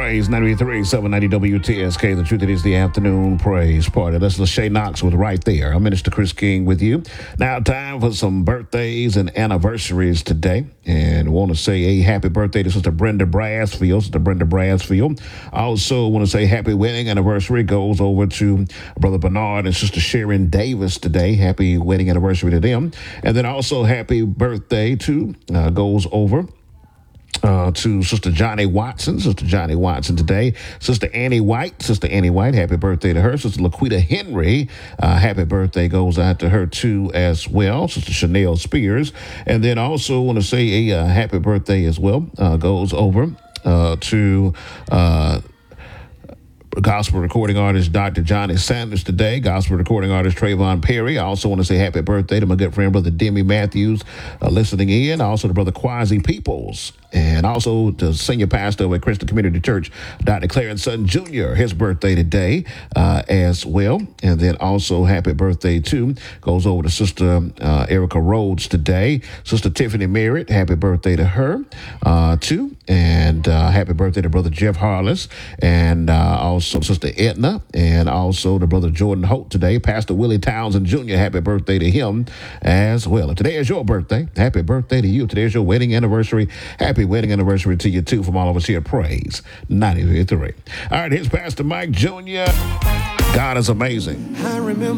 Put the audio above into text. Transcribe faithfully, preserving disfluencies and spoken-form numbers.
Praise ninety-three, seven ninety W T S K. The truth, it is the afternoon praise party. That's Lachey Knox with Right There. I'm Minister Chris King with you. Now, time for some birthdays and anniversaries today. And I want to say a happy birthday to Sister Brenda Brasfield. Sister Brenda Brasfield. I also want to say happy wedding anniversary goes over to Brother Bernard and Sister Sharon Davis today. Happy wedding anniversary to them. And then also happy birthday to uh, goes over Uh, to Sister Johnny Watson, Sister Johnny Watson today. Sister Annie White, Sister Annie White, happy birthday to her. Sister Laquita Henry, uh, happy birthday goes out to her too as well. Sister Chanel Spears. And then also want to say a uh, happy birthday as well uh, goes over uh, to uh, gospel recording artist Doctor Johnny Sanders today. Gospel recording artist Trayvon Perry. I also want to say happy birthday to my good friend, Brother Demi Matthews, uh, listening in. Also to Brother Quasi Peoples. And also to senior pastor at Christian Community Church, Doctor Clarence Sutton Junior His birthday today uh, as well. And then also happy birthday to goes over to Sister uh, Erica Rhodes today. Sister Tiffany Merritt, happy birthday to her uh, too. And uh, happy birthday to Brother Jeff Harless. And uh, also Sister Edna. And also to Brother Jordan Holt today. Pastor Willie Townsend Junior, happy birthday to him as well. If today is your birthday, happy birthday to you. Today is your wedding anniversary. Happy wedding anniversary to you too from all of us here at Praise ninety-three. All right, here's Pastor Mike Junior God is amazing. I remember